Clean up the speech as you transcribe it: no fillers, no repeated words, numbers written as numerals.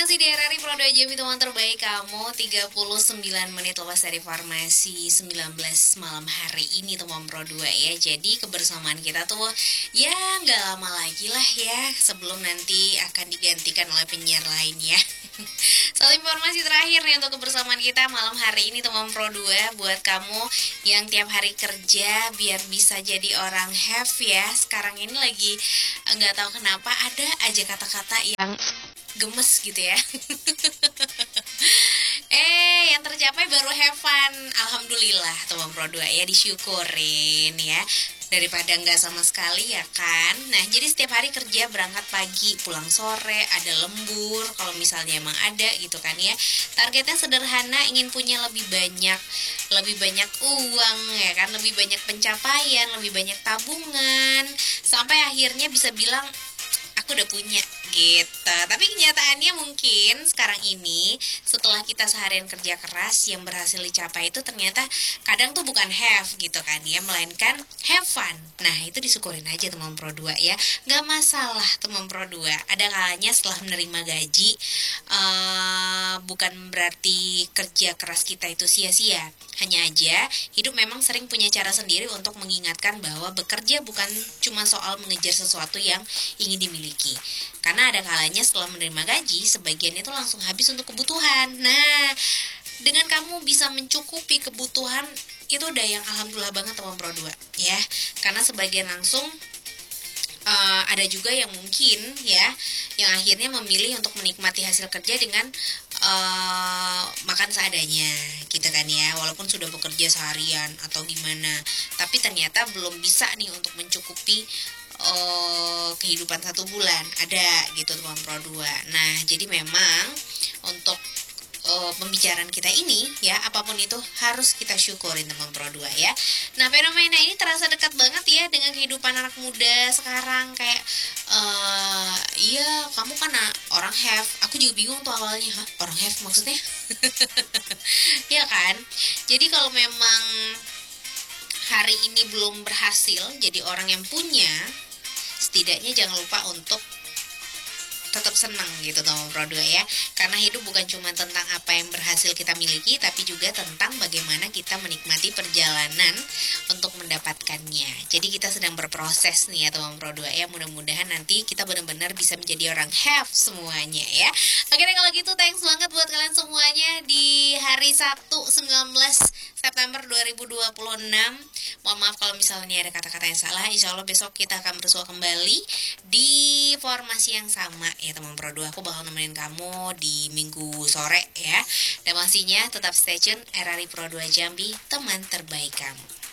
Masih di RRI Pro 2 Jambi, teman terbaik kamu. 39 menit lepas dari formasi 19 malam hari ini teman Pro 2 ya. Jadi kebersamaan kita tuh ya nggak lama lagi lah ya, sebelum nanti akan digantikan oleh penyiar lainnya. Soal informasi terakhir nih untuk kebersamaan kita malam hari ini teman Pro 2, buat kamu yang tiap hari kerja biar bisa jadi orang have ya. Sekarang ini lagi nggak tahu kenapa ada aja kata-kata yang gemes gitu ya. Yang tercapai baru have fun. Alhamdulillah teman Pro 2 ya, disyukurin ya, daripada nggak sama sekali ya kan. Nah jadi setiap hari kerja berangkat pagi pulang sore, ada lembur kalau misalnya emang ada gitu kan ya. Targetnya sederhana, ingin punya lebih banyak uang ya kan, lebih banyak pencapaian, lebih banyak tabungan, sampai akhirnya bisa bilang aku udah punya gitu. Tapi kenyataannya mungkin sekarang ini setelah kita seharian kerja keras, yang berhasil dicapai itu ternyata kadang tuh bukan have gitu kan ya, melainkan have fun. Nah itu disyukurin aja teman Pro 2 ya, gak masalah teman Pro 2. Ada kalanya setelah menerima gaji, bukan berarti kerja keras kita itu sia-sia. Hanya aja hidup memang sering punya cara sendiri untuk mengingatkan bahwa bekerja bukan cuma soal mengejar sesuatu yang ingin dimiliki. Karena ada kalanya setelah menerima gaji, sebagian itu langsung habis untuk kebutuhan. Nah, dengan kamu bisa mencukupi kebutuhan, itu udah yang alhamdulillah banget teman Pro 2 ya. Karena sebagian langsung ada juga yang mungkin ya, yang akhirnya memilih untuk menikmati hasil kerja dengan makan seadanya gitu kan ya, walaupun sudah bekerja seharian atau gimana, tapi ternyata belum bisa nih untuk mencukupi kehidupan 1 bulan, ada gitu teman Pro 2. Nah jadi memang untuk pembicaraan kita ini ya, apapun itu harus kita syukurin teman Pro 2 ya. Nah fenomena ini terasa dekat banget ya dengan kehidupan anak muda sekarang. Kayak iya kamu kan orang have, aku juga bingung tuh awalnya, hah orang have maksudnya ya kan. Jadi kalau memang hari ini belum berhasil jadi orang yang punya, setidaknya jangan lupa untuk tetap senang gitu teman Pro 2 ya. Karena hidup bukan cuma tentang apa yang berhasil kita miliki, tapi juga tentang bagaimana kita menikmati perjalanan untuk mendapatkannya. Jadi kita sedang berproses nih ya teman Pro 2 ya. Mudah-mudahan nanti kita benar-benar bisa menjadi orang have semuanya ya. Oke deh kalau gitu, thanks banget buat kalian semuanya di hari Sabtu 19 September 2026. Mohon maaf kalau misalnya ada kata-kata yang salah. Insya Allah besok kita akan bersua kembali di formasi yang sama ya teman Pro 2. Aku bakal nemenin kamu di minggu sore ya. Dan pastinya tetap stay tune RRI Pro 2 Jambi, teman terbaik kamu.